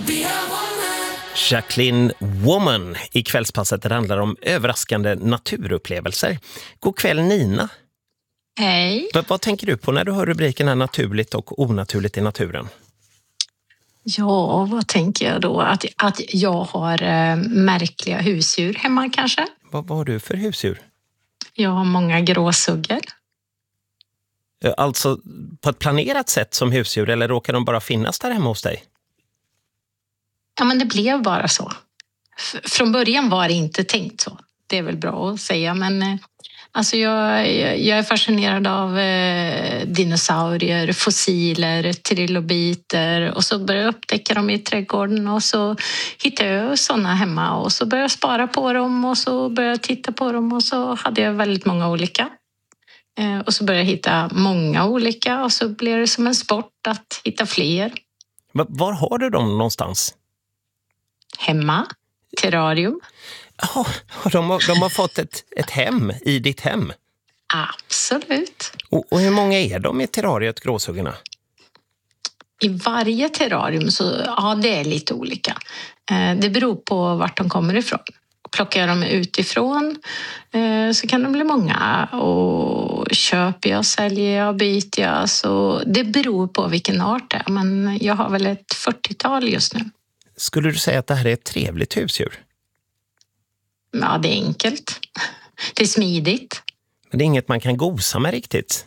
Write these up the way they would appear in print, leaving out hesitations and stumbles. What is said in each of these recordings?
Jacqueline Woman i kvällspasset. Det handlar om överraskande naturupplevelser. God kväll Nina. Hej. Vad tänker du på när du hör rubriken här naturligt och onaturligt i naturen? Ja, vad tänker jag då? Att jag har märkliga husdjur hemma kanske. Vad har du för husdjur? Jag har många gråsuggor. Alltså på ett planerat sätt som husdjur eller råkar de bara finnas där hemma hos dig? Ja, men det blev bara så. Från början var det inte tänkt så. Det är väl bra att säga, men alltså jag är fascinerad av dinosaurier, fossiler, trilobiter och så började jag upptäcka dem i trädgården och så hittade jag sådana hemma och så började jag spara på dem och så började jag titta på dem och så hade jag väldigt många olika. Och så började jag hitta många olika och så blev det som en sport att hitta fler. Var har du dem någonstans? Hemma, terrarium. Ja, de har fått ett hem i ditt hem. Absolut. Och hur många är de i terrariet, gråsuggorna? I varje terrarium så, ja, det är lite olika. Det beror på vart de kommer ifrån. Plockar jag dem utifrån så kan de bli många. Och köper jag, säljer jag, byter jag. Så det beror på vilken art det är. Men jag har väl ett 40-tal just nu. Skulle du säga att det här är ett trevligt husdjur? Ja, det är enkelt. Det är smidigt. Men det är inget man kan gosa med riktigt.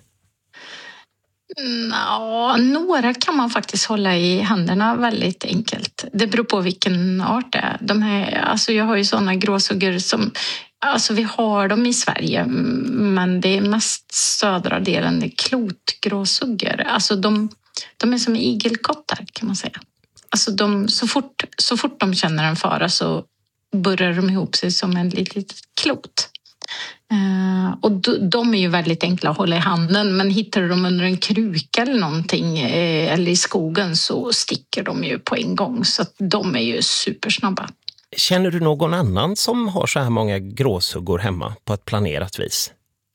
Ja, några kan man faktiskt hålla i händerna väldigt enkelt. Det beror på vilken art det är. Alltså jag har ju sådana gråsuggor som... Alltså vi har dem i Sverige, men det är mest södra delen, det är klotgråsuggor. Alltså de är som igelkottar kan man säga. Alltså så fort de känner en fara så burrar de ihop sig som en litet klot. Och de är ju väldigt enkla att hålla i handen, men hittar du dem under en kruka eller någonting eller i skogen så sticker de ju på en gång, så att de är ju supersnabba. Känner du någon annan som har så här många gråsuggor hemma på ett planerat vis?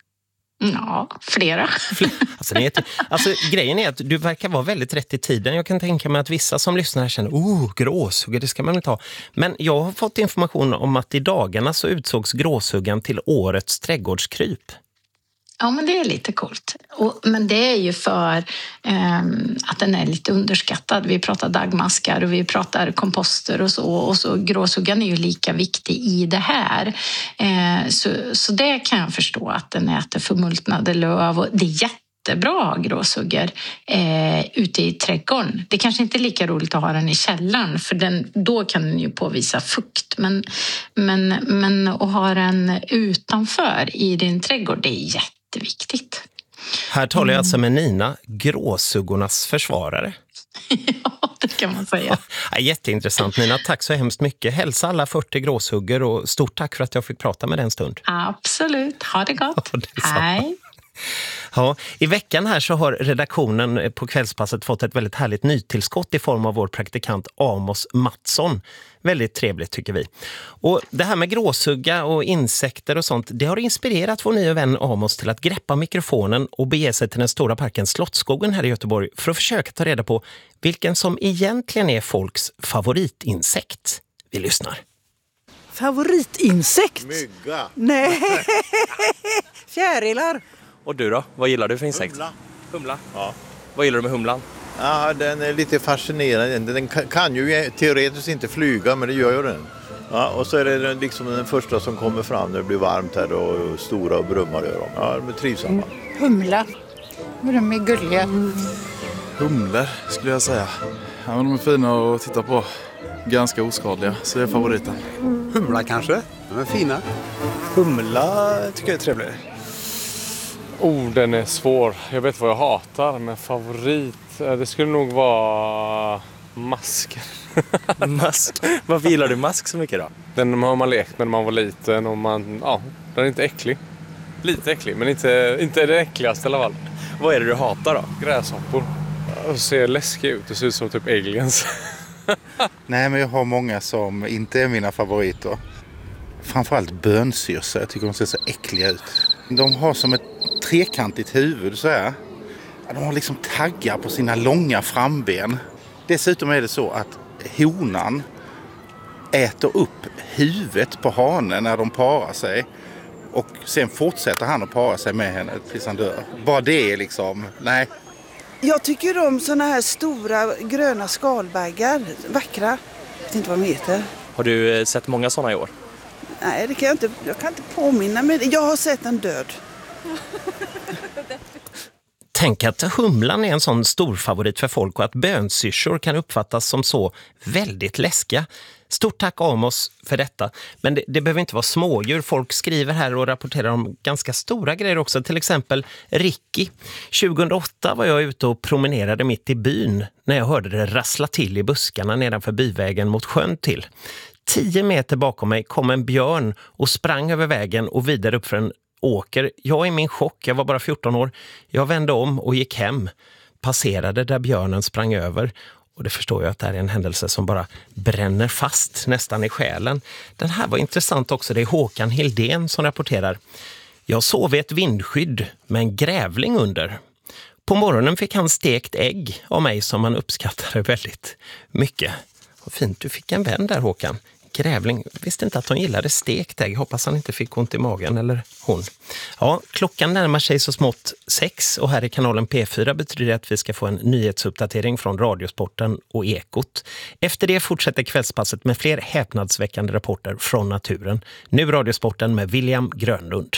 Ja, flera. Alltså grejen är att du verkar vara väldigt rätt i tiden. Jag kan tänka mig att vissa som lyssnar här känner gråsuggor, det ska man inte ha. Men jag har fått information om att i dagarna så utsågs gråsuggan till årets trädgårdskryp. Ja, men det är lite coolt. Men det är ju för att den är lite underskattad. Vi pratar dagmaskar och vi pratar komposter och så. Och så gråsuggan är ju lika viktig i det här. Så det kan jag förstå, att den äter förmultnade löv. Och det är jättebra att ha gråsuggor ute i trädgården. Det kanske inte är lika roligt att ha den i källaren, för då kan den ju påvisa fukt. Men att ha den utanför i din trädgård, det är jätteviktigt. Här talar jag alltså med Nina, gråsuggornas försvarare. Ja, det kan man säga. Ja, jätteintressant Nina, tack så hemskt mycket. Hälsa alla 40 gråsuggor och stort tack för att jag fick prata med dig en stund. Absolut, ha det gott. Hej. Ja, i veckan här så har redaktionen på Kvällspasset fått ett väldigt härligt nytillskott i form av vår praktikant Amos Mattsson. Väldigt trevligt tycker vi. Och det här med gråsugga och insekter och sånt, det har inspirerat vår nya vän Amos till att greppa mikrofonen och bege sig till den stora parken Slottsskogen här i Göteborg för att försöka ta reda på vilken som egentligen är folks favoritinsekt. Vi lyssnar. Favoritinsekt? Mygga. Nej, fjärilar. Och du då? Vad gillar du för insekt? Humla? Ja. Vad gillar du med humlan? Ja, den är lite fascinerande. Den kan ju teoretiskt inte flyga, men det gör ju den. Ja, och så är det liksom den första som kommer fram när det blir varmt här och stora och brummar gör de. Ja, de är trivsamma. Humla. De är gulliga. Humlor skulle jag säga. Ja, men de är fina att titta på. Ganska oskadliga, så det är favoriten. Humla kanske? De är fina. Humla tycker jag är trevlig. Den är svår. Jag vet vad jag hatar, men favorit, det skulle nog vara mask. Mask? Varför gillar du mask så mycket då? Den har man lekt med när man var liten och den är inte äcklig. Lite äcklig, men inte det äckligaste i alla fall. Vad är det du hatar då? Gräshoppor. De ser läskiga ut, det ser ut som typ aliens. Nej, men jag har många som inte är mina favoriter. Framförallt bönsyrsa, jag tycker de ser så äckliga ut. De har som ett trekantigt huvud så här. De har liksom taggar på sina långa framben. Dessutom är det så att honan äter upp huvudet på hanen när de parar sig. Och sen fortsätter han att para sig med henne tills han dör. Bara det är liksom, nej. Jag tycker om såna här stora gröna skalbaggar, vackra. Jag vet inte vad de heter. Har du sett många sådana i år? Nej, det kan jag kan inte påminna mig. Jag har sett en död. Tänk att humlan är en sån stor favorit för folk och att bönsyrsor kan uppfattas som så väldigt läskiga. Stort tack Amos för detta. Men det behöver inte vara smådjur. Folk skriver här och rapporterar om ganska stora grejer också. Till exempel Ricky. 2008 var jag ute och promenerade mitt i byn när jag hörde det rassla till i buskarna nedanför byvägen mot sjön till. 10 meter bakom mig kom en björn och sprang över vägen och vidare upp för en åker. Jag i min chock, jag var bara 14 år. Jag vände om och gick hem. Passerade där björnen sprang över. Och det förstår jag att det här är en händelse som bara bränner fast nästan i själen. Den här var intressant också. Det är Håkan Hildén som rapporterar. Jag sov i ett vindskydd med en grävling under. På morgonen fick han stekt ägg av mig som han uppskattade väldigt mycket. Och fint, du fick en vän där Håkan. Grävling, visste inte att hon gillade stekt ägg. Hoppas han inte fick ont i magen, eller hon. Ja, klockan närmar sig så smått 6 och här i kanalen P4 betyder det att vi ska få en nyhetsuppdatering från Radiosporten och Ekot. Efter det fortsätter kvällspasset med fler häpnadsväckande rapporter från naturen. Nu Radiosporten med William Grönlund.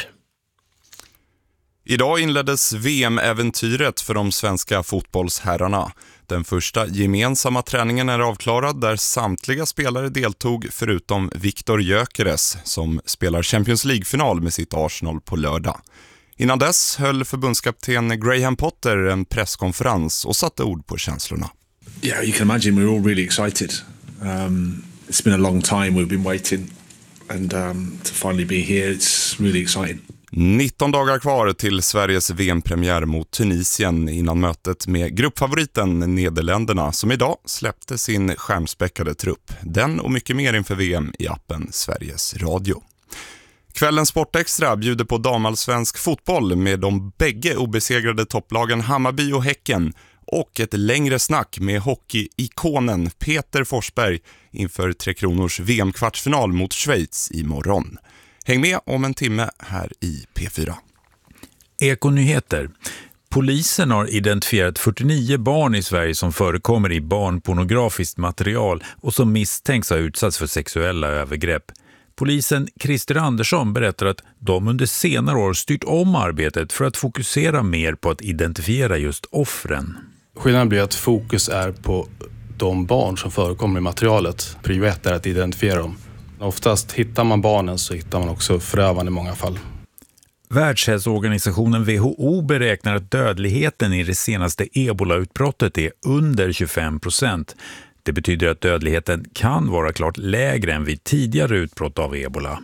Idag inleddes VM-äventyret för de svenska fotbollsherrarna. Den första gemensamma träningen är avklarad där samtliga spelare deltog förutom Viktor Gyökeres som spelar Champions League-final med sitt Arsenal på lördag. Innan dess höll förbundskapten Graham Potter en presskonferens och satte ord på känslorna. Yeah, you can imagine we're all really excited. It's been a long time we've been waiting and to finally be here it's really exciting. 19 dagar kvar till Sveriges VM-premiär mot Tunisien innan mötet med gruppfavoriten Nederländerna som idag släppte sin skärmspäckade trupp. Den och mycket mer inför VM i appen Sveriges Radio. Kvällens Sportextra bjuder på damallsvensk fotboll med de bägge obesegrade topplagen Hammarby och Häcken och ett längre snack med hockeyikonen Peter Forsberg inför Tre Kronors VM-kvartsfinal mot Schweiz imorgon. Häng med om en timme här i P4. Ekonyheter. Polisen har identifierat 49 barn i Sverige som förekommer i barnpornografiskt material och som misstänks ha utsatts för sexuella övergrepp. Polisen Christer Andersson berättar att de under senare år styrt om arbetet för att fokusera mer på att identifiera just offren. Skillnaden blir att fokus är på de barn som förekommer i materialet. Prio 1 är att identifiera dem. Oftast hittar man barnen så hittar man också förövaren i många fall. Världshälsoorganisationen WHO beräknar att dödligheten i det senaste Ebola-utbrottet är under 25%. Det betyder att dödligheten kan vara klart lägre än vid tidigare utbrott av Ebola.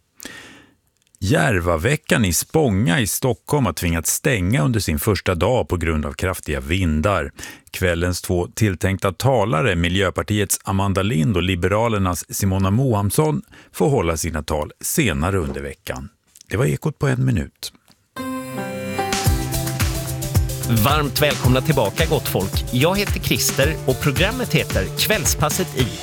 Järvaveckan i Spånga i Stockholm har tvingats stänga under sin första dag på grund av kraftiga vindar. Kvällens 2 tilltänkta talare, Miljöpartiets Amanda Lind och Liberalernas Simona Mohamsson, får hålla sina tal senare under veckan. Det var Ekot på 1 minut. Varmt välkomna tillbaka gott folk. Jag heter Christer och programmet heter Kvällspasset i.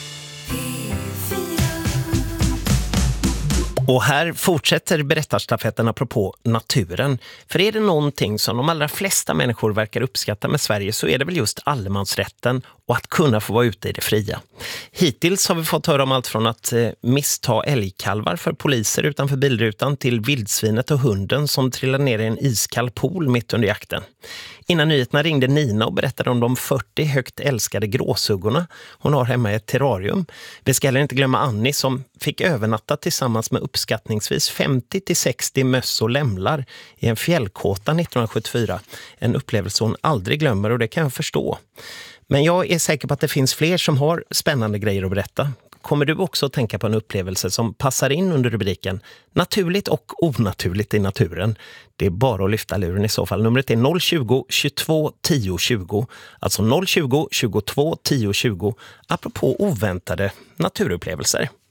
Och här fortsätter berättarstafetten apropå naturen. För är det någonting som de allra flesta människor verkar uppskatta med Sverige så är det väl just allemansrätten och att kunna få vara ute i det fria. Hittills har vi fått höra om allt från att missta älgkalvar för poliser utanför bilrutan till vildsvinet och hunden som trillade ner i en iskall pool mitt under jakten. Innan nyheterna ringde Nina och berättade om de 40 högt älskade gråsuggorna hon har hemma i ett terrarium. Vi ska heller inte glömma Annie som fick övernatta tillsammans med uppskattningsvis 50-60 möss och lämlar i en fjällkåta 1974. En upplevelse hon aldrig glömmer och det kan jag förstå. Men jag är säker på att det finns fler som har spännande grejer att berätta. Kommer du också att tänka på en upplevelse som passar in under rubriken naturligt och onaturligt i naturen? Det är bara att lyfta luren i så fall. Numret är 020 22 10 20. Alltså 020 22 10 20. Apropå oväntade naturupplevelser.